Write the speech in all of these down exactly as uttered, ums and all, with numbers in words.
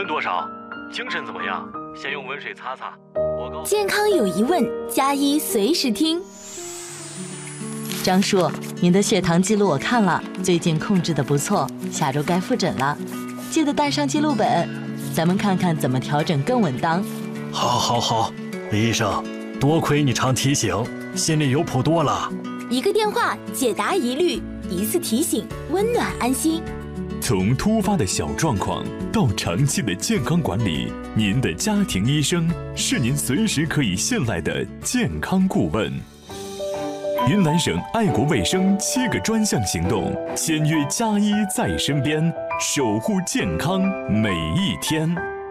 温多少？精神怎么样？先用温水擦擦。我告诉健康有疑问，加一随时听。张叔，您的血糖记录我看了，最近控制的不错，下周该复诊了，记得带上记录本，咱们看看怎么调整更稳当。 好，好，好，李医生，多亏你常提醒，心里有谱多了。 一个电话解答疑虑，一次提醒温暖安心。 从突发的小状况到长期的健康管理，您的家庭医生是您随时可以信赖的健康顾问。云南省爱国卫生七个专项行动，签约加一在身边，守护健康每一天。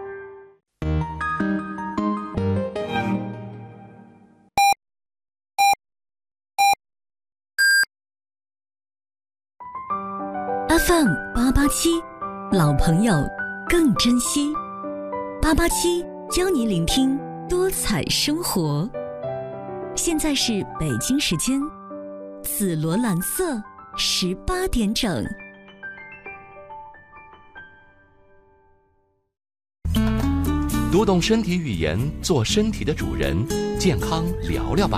F M 八八七，老朋友更珍惜。八八七邀你聆听多彩生活。现在是北京时间紫罗兰色十八点整。 读懂身体语言，做身体的主人，健康聊聊吧。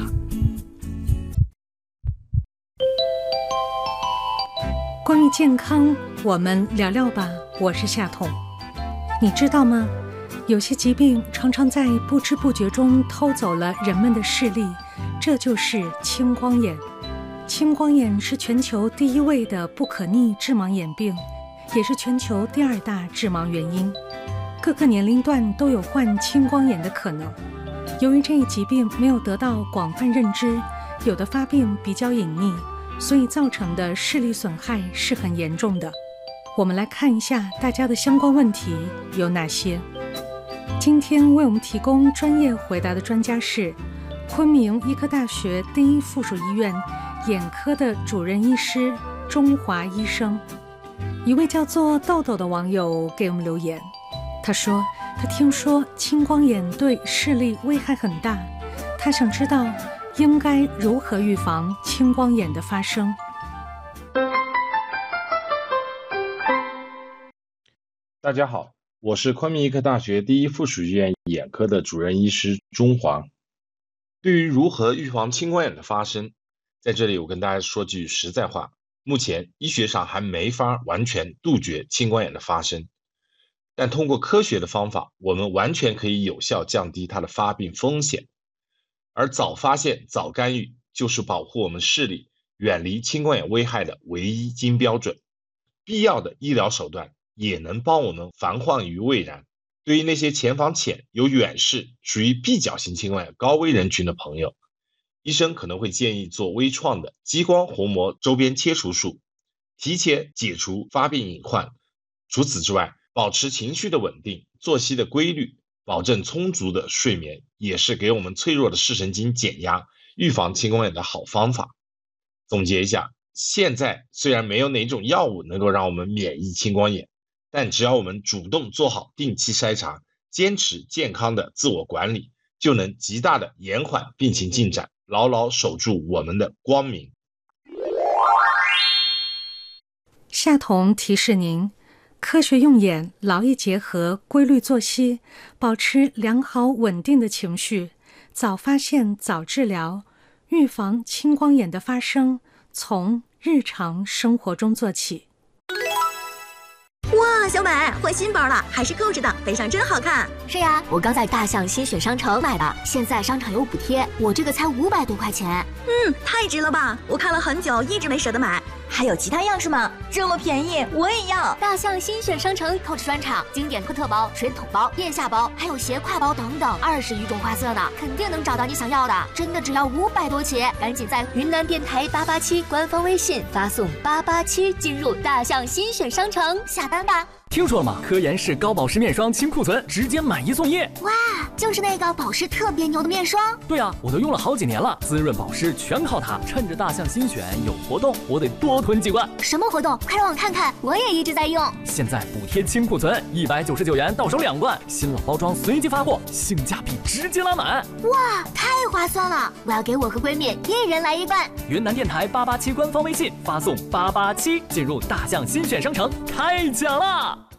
关于健康，我们聊聊吧。我是夏彤。你知道吗？有些疾病常常在不知不觉中偷走了人们的视力，这就是青光眼。青光眼是全球第一位的不可逆致盲眼病，也是全球第二大致盲原因。各个年龄段都有患青光眼的可能。由于这一疾病没有得到广泛认知，有的发病比较隐匿，所以造成的视力损害是很严重的。我们来看一下大家的相关问题有哪些。今天为我们提供专业回答的专家是昆明医科大学第一附属医院眼科的主任医师钟华医生。一位叫做豆豆的网友给我们留言，他说他听说青光眼对视力危害很大，他想知道应该如何预防青光眼的发生。 大家好，我是昆明医科大学第一附属医院眼科的主任医师钟华。对于如何预防青光眼的发生，在这里我跟大家说句实在话，目前医学上还没法完全杜绝青光眼的发生，但通过科学的方法，我们完全可以有效降低它的发病风险。而早发现、早干预就是保护我们视力、远离青光眼危害的唯一金标准。必要的医疗手段也能帮我们防患于未然。对于那些前房浅、有远视、属于闭角型青光眼高危人群的朋友，医生可能会建议做微创的激光虹膜周边切除术，提前解除发病隐患。除此之外，保持情绪的稳定、作息的规律，保证充足的睡眠，也是给我们脆弱的视神经减压、预防青光眼的好方法。总结一下，现在虽然没有哪种药物能够让我们免疫青光眼，但只要我们主动做好定期筛查，坚持健康的自我管理，就能极大的延缓病情进展，牢牢守住我们的光明。 夏彤提示您，科学用眼，劳逸结合，规律作息，保持良好稳定的情绪，早发现早治疗，预防青光眼的发生，从日常生活中做起。 哇，小美换新包了，还是购置的，背上真好看。 是呀，我刚在大象新选商城买的，现在商场有补贴，我这个才五百多块钱。 嗯，太值了吧！我看了很久，一直没舍得买。还有其他样式吗？这么便宜，我也要！ 大象新选商城购置专场，经典科特包、水桶包、腋下包，还有斜挎包等等，二十余种花色呢，肯定能找到你想要的。真的只要五百多起，赶紧在云南电台八八七官方微信发送八八七进入大象新选商城下单吧。 听说了吗？科颜氏高保湿面霜清库存，直接买一送一！ 哇，就是那个保湿特别牛的面霜。 对啊，我都用了好几年了，滋润保湿全靠它。趁着大象新选有活动，我得多囤几罐。 什么活动？快让我看看，我也一直在用。 现在补贴清库存，一百九十九元到手两罐，新老包装随机发货，性价比直接拉满。 哇，太划算了！我要给我和闺蜜一人来一罐。 云南电台八八七官方微信发送八八七进入大象新选商城，开奖啦！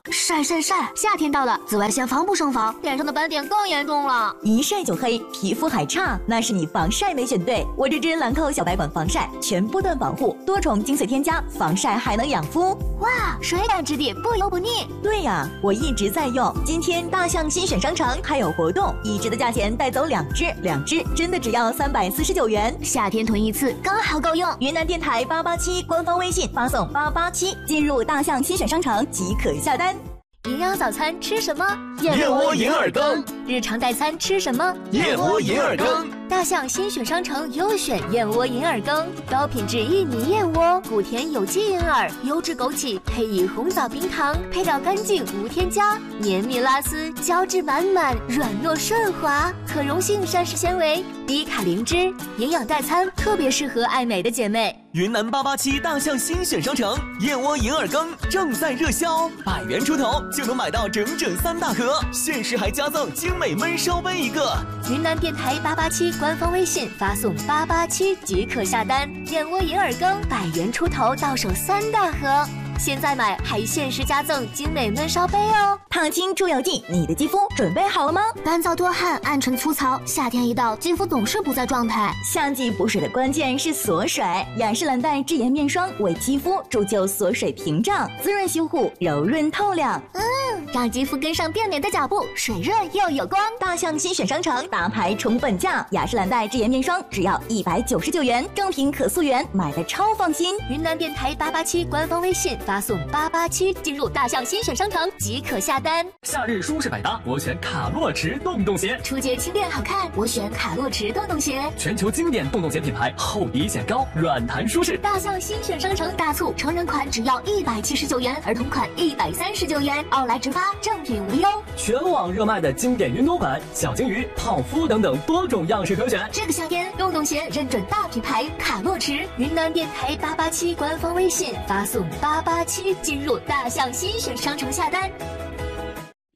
晒晒晒！夏天到了，紫外线防不胜防，脸上的斑点更严重了。 一晒就黑，皮肤还差，那是你防晒没选对。我这支兰蔻小白管防晒，全波段保护，多重精粹添加，防晒还能养肤。 哇，水感质地，不油不腻。 对呀，我一直在用。今天大象新选商城还有活动，一支的价钱带走两支，两支真的只要三百四十九元。 夏天囤一次刚好够用。 云南电台八八七官方微信发送八八七，进入大象新选商城即可下单。 营养早餐吃什么？ 燕窝银耳羹。 日常代餐吃什么？ 燕窝银耳羹。 大象新选商城优选燕窝银耳羹，高品质薏米燕窝，谷甜有机银耳，优质枸杞，配以红枣冰糖，配料干净无添加，绵密拉丝，胶质满满，软糯顺滑，可溶性膳食纤维，低卡灵脂，营养代餐特别适合爱美的姐妹。 云南八八七大象新选商城燕窝银耳羹正在热销，百元出头就能买到整整三大盒，限时还加赠精美焖烧杯一个。 云南电台八八七官方微信发送八八七即可下单，燕窝银耳羹百元出头到手三大盒。现在买还限时加赠精美焖烧杯哦！ 烫青出油剂，你的肌肤准备好了吗？ 干燥多汗、暗沉粗糙，夏天一到，肌肤总是不在状态。 夏季补水的关键是锁水，雅诗兰黛智颜面霜为肌肤铸就锁水屏障，滋润修护，柔润透亮。 嗯，让肌肤跟上变美的脚步，水润又有光。 大象新选商城大牌重本价，雅诗兰黛智颜面霜只要一百九十九元，正品可溯源，买的超放心。 云南电台八八七官方微信。发送八八七进入大象新选商城即可下单。 夏日舒适百搭，我选卡洛驰洞洞鞋。 初阶轻便好看，我选卡洛驰洞洞鞋。 全球经典洞洞鞋品牌，厚底显高，软弹舒适。 大象新选商城大促，成人款只要一百七十九元，儿童款一百三十九元，奥莱直发，正品无忧。 全网热卖的经典云朵款、小金鱼、泡芙等等多种样式可选。 这个夏天，洞洞鞋认准大品牌卡洛驰。云南电台八八七官方微信发送八八七进入大象新选商城下单。